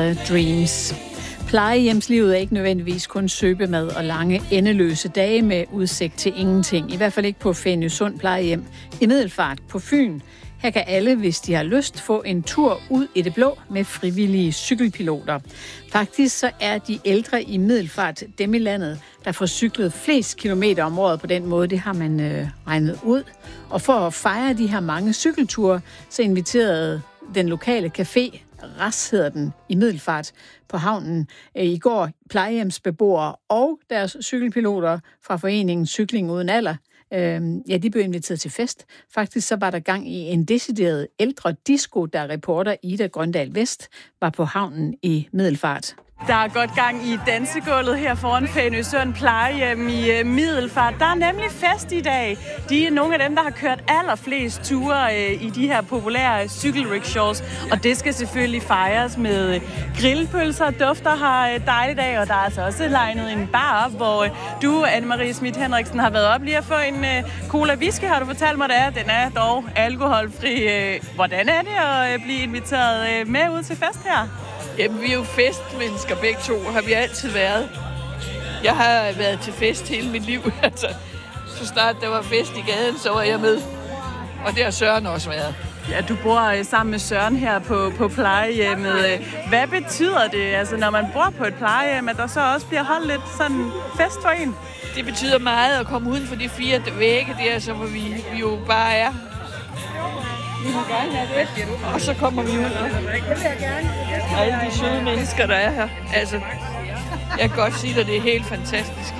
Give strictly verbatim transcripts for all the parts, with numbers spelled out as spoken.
nummeret Dreams. Plejehjemslivet er ikke nødvendigvis kun søbemad og lange endeløse dage med udsigt til ingenting. I hvert fald ikke på Fænøsund plejehjem i Middelfart på Fyn. Her kan alle, hvis de har lyst, få en tur ud i det blå med frivillige cykelpiloter. Faktisk så er de ældre i Middelfart dem i landet, der får cyklet flest kilometer om året på den måde. Det har man øh, regnet ud. Og for at fejre de her mange cykelture, så inviterede den lokale café, Ras hedder den, i Middelfart på havnen i går, plejehjemsbeboere og deres cykelpiloter fra foreningen Cykling Uden Alder. Ja, de blev inviteret til fest. Faktisk så var der gang i en decideret ældre disco, da reporter Ida Grøndal Vest var på havnen i Middelfart. Der er godt gang i dansegulvet her foran Fænøsund plejehjem i Middelfart. Der er nemlig fest i dag. De er nogle af dem, der har kørt allerflest ture i de her populære cykelrickshaws. Og det skal selvfølgelig fejres med grillpølser. Dufter har dejlig dag, og der er altså også legnet en bar op, hvor du, Anne-Marie Schmidt Henriksen, har været op lige at få en cola whisky, har du fortalt mig, det er. Den er dog alkoholfri. Hvordan er det at blive inviteret med ud til fest her? Jamen, vi er jo festmennesker begge to, har vi altid været. Jeg har været til fest hele mit liv. Altså, så snart der var fest i gaden, så var jeg med. Og det har Søren også været. Ja, du bor sammen med Søren her på, på plejehjemmet. Hvad betyder det, altså, når man bor på et plejehjem, at der så også bliver holdt lidt sådan fest for en? Det betyder meget at komme uden for de fire vægge der, så vi, vi jo bare er. Vi må gerne have det. Og så kommer vi ud. Og alle de søde mennesker, der er her. Altså, jeg kan godt sige at det er helt fantastisk.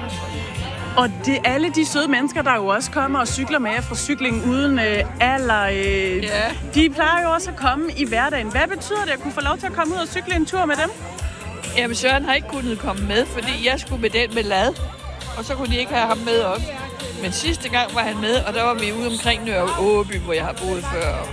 Og det alle de søde mennesker, der jo også kommer og cykler med fra Cykling Uden øh, Alder, øh, ja. De plejer jo også at komme i hverdagen. Hvad betyder det at kunne få lov til at komme ud og cykle en tur med dem? Jamen, Søren har ikke kunnet komme med, fordi jeg skulle med den med lad. Og så kunne de ikke have ham med også. Men sidste gang var han med, og der var vi ude omkring Nørre Åby, hvor jeg har boet før.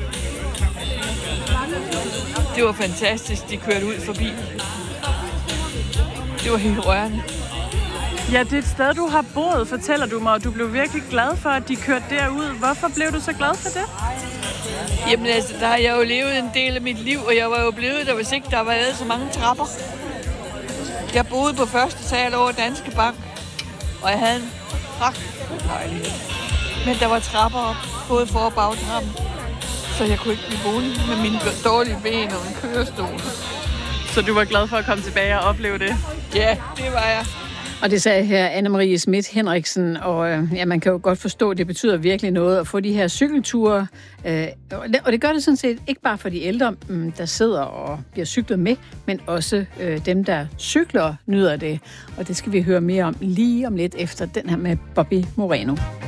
Det var fantastisk, de kørte ud forbi. Det var helt rørende. Ja, det er et sted, du har boet, fortæller du mig, og du blev virkelig glad for, at de kørte derud. Hvorfor blev du så glad for det? Jamen altså, der har jeg jo levet en del af mit liv, og jeg var jo blevet der, hvis ikke der var lavet så mange trapper. Jeg boede på første sal over Danske Bank, og jeg havde en pragtfuld lejlighed. Men der var trapper op, både for- og bagtrappen, så jeg kunne ikke blive boende med mine dårlige ben og en kørestol. Så du var glad for at komme tilbage og opleve det? Ja, det var jeg. Og det sagde her Anne-Marie Schmidt Henriksen, og øh, ja, man kan jo godt forstå, at det betyder virkelig noget at få de her cykelture. Øh, og det gør det sådan set ikke bare for de ældre, der sidder og bliver cyklet med, men også øh, dem, der cykler, nyder det. Og det skal vi høre mere om lige om lidt efter den her med Bobby Moreno.